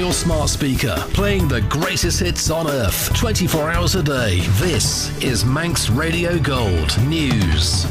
your smart speaker, playing the greatest hits on earth, 24 hours a day. This is Manx Radio Gold News.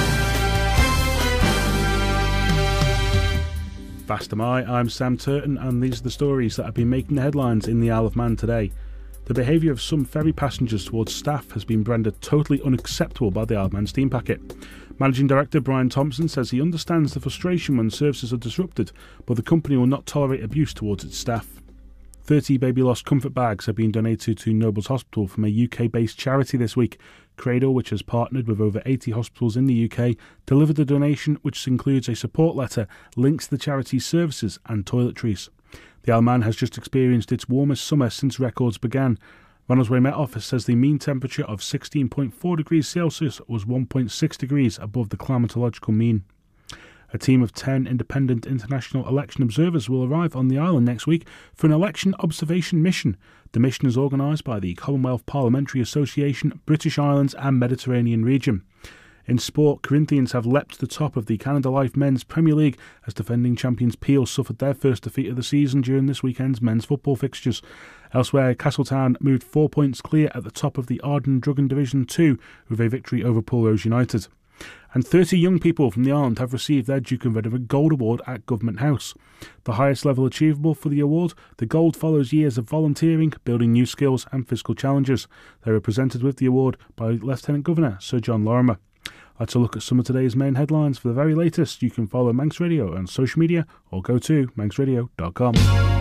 Fast am I, I'm Sam Turton, and these are the stories that have been making the headlines in the Isle of Man today. The behaviour of some ferry passengers towards staff has been branded totally unacceptable by the Isle of Man Steam Packet. Managing Director Brian Thompson says he understands the frustration when services are disrupted, but the company will not tolerate abuse towards its staff. 30 baby lost comfort bags have been donated to Nobles Hospital from a UK-based charity this week. Cradle, which has partnered with over 80 hospitals in the UK, delivered the donation, which includes a support letter linked to the charity's services and toiletries. The Isle of Man has just experienced its warmest summer since records began. Ronaldsway Met Office says the mean temperature of 16.4 degrees Celsius was 1.6 degrees above the climatological mean. A team of 10 independent international election observers will arrive on the island next week for an election observation mission. The mission is organised by the Commonwealth Parliamentary Association, British Islands and Mediterranean region. In sport, Corinthians have leapt to the top of the Canada Life Men's Premier League as defending champions Peel suffered their first defeat of the season during this weekend's men's football fixtures. Elsewhere, Castletown moved 4 points clear at the top of the Arden Drugan Division 2 with a victory over Pulrose United. And 30 young people from the island have received their Duke of Edinburgh Gold Award at Government House. The highest level achievable for the award, the Gold follows years of volunteering, building new skills and physical challenges. They were presented with the award by Lieutenant Governor Sir John Lorimer. That's a look at some of today's main headlines. For the very latest, you can follow Manx Radio on social media or go to manxradio.com.